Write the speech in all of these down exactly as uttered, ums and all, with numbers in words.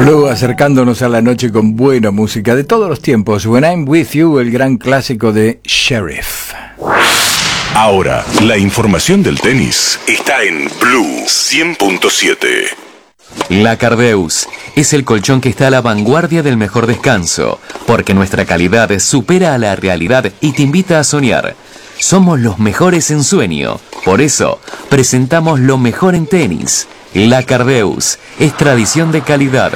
Blue, acercándonos a la noche con buena música de todos los tiempos. When I'm With You, el gran clásico de Sheriff. Ahora, la información del tenis está en Blue cien punto siete. La Cardeus es el colchón que está a la vanguardia del mejor descanso, porque nuestra calidad supera a la realidad y te invita a soñar. Somos los mejores en sueño, por eso presentamos lo mejor en tenis. La Cardeus es tradición de calidad.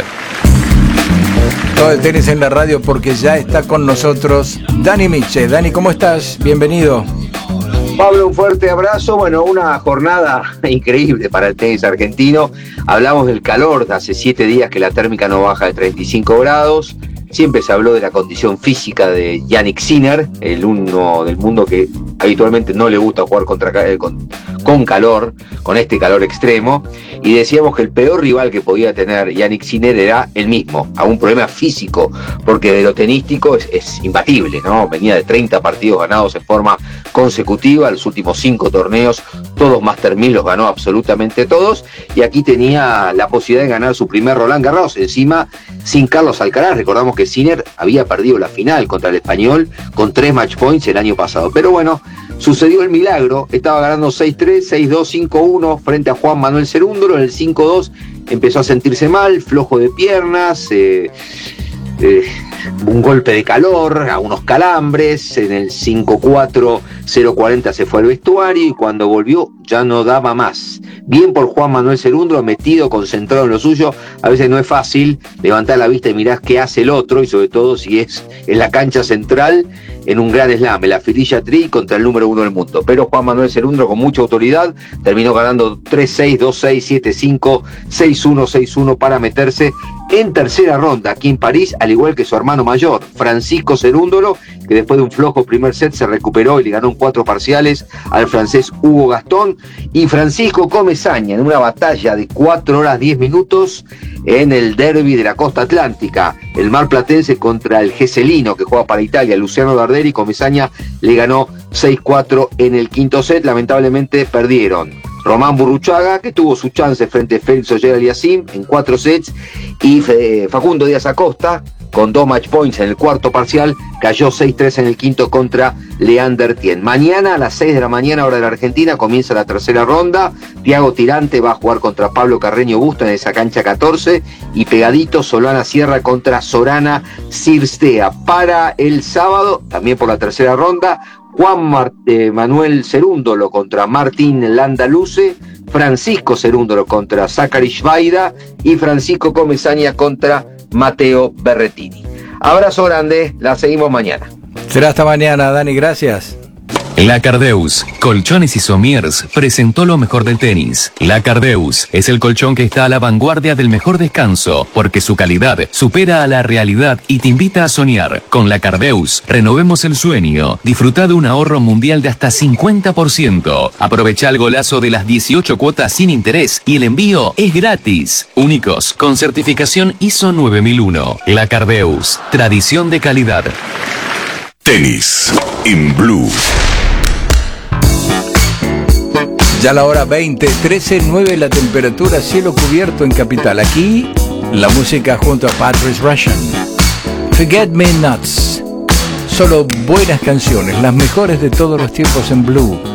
Todo el tenis en la radio porque ya está con nosotros Dani Miche. Dani, ¿cómo estás? Bienvenido. Pablo, un fuerte abrazo. Bueno, una jornada increíble para el tenis argentino. Hablamos del calor, de hace siete días que la térmica no baja de treinta y cinco grados. Siempre se habló de la condición física de Jannik Sinner, el uno del mundo que habitualmente no le gusta jugar contra, con, con calor, con este calor extremo. Y decíamos que el peor rival que podía tener Jannik Sinner era él mismo, a un problema físico, porque de lo tenístico es, es imbatible, ¿no? Venía de treinta partidos ganados en forma consecutiva, los últimos cinco torneos, todos Master mil los ganó absolutamente todos, y aquí tenía la posibilidad de ganar su primer Roland Garros, encima sin Carlos Alcaraz. Recordamos que Sinner había perdido la final contra el español con tres match points el año pasado, pero bueno, sucedió el milagro. Estaba ganando seis tres, seis dos, cinco uno frente a Juan Manuel Cerúndolo. En el cinco dos empezó a sentirse mal, flojo de piernas, eh, eh, un golpe de calor, a unos calambres. En el cinco cuatro, cero cuarenta se fue al vestuario y cuando volvió ya no daba más. Bien por Juan Manuel Cerúndolo, metido, concentrado en lo suyo. A veces no es fácil levantar la vista y mirar qué hace el otro, y sobre todo si es en la cancha central en un gran slam, en la Fililla Tri contra el número uno del mundo. Pero Juan Manuel Cerúndolo con mucha autoridad terminó ganando tres seis, dos seis, siete cinco, seis uno, seis uno para meterse en tercera ronda aquí en París, al igual que su hermano mayor, Francisco Cerúndolo, que después de un flojo primer set se recuperó y le ganó en cuatro parciales al francés Hugo Gastón. Y Francisco Comesaña en una batalla de cuatro horas diez minutos en el derbi de la costa atlántica, el marplatense contra el geselino que juega para Italia, Luciano Darderi. Comesaña le ganó seis cuatro en el quinto set. Lamentablemente perdieron Román Burruchaga, que tuvo su chance frente a Félix Auger-Aliassime en cuatro sets, y Facundo Díaz Acosta, con dos match points en el cuarto parcial, cayó seis tres en el quinto contra Leander Tien. Mañana a las seis de la mañana, hora de la Argentina, comienza la tercera ronda. Thiago Tirante va a jugar contra Pablo Carreño Busta en esa cancha catorce, y pegadito Solana Sierra contra Sorana Cirstea. Para el sábado, también por la tercera ronda, Juan Mar- eh, Manuel Cerúndolo contra Martín Landaluce, Francisco Cerúndolo contra Zachary Schweida y Francisco Comesaña contra Mateo Berrettini. Abrazo grande, la seguimos mañana. Será hasta mañana, Dani, gracias. La Cardeus, Colchones y Somiers, presentó lo mejor del tenis. La Cardeus es el colchón que está a la vanguardia del mejor descanso, porque su calidad supera a la realidad y te invita a soñar. Con La Cardeus, renovemos el sueño. Disfruta de un ahorro mundial de hasta cincuenta por ciento. Aprovecha el golazo de las dieciocho cuotas sin interés y el envío es gratis. Únicos, con certificación I S O nueve mil uno. La Cardeus, tradición de calidad. Tenis en Blue. Ya la hora veinte, trece nueve la temperatura, cielo cubierto en Capital. Aquí, la música junto a Patrice Rushen. Forget Me Nots. Solo buenas canciones, las mejores de todos los tiempos en Blue.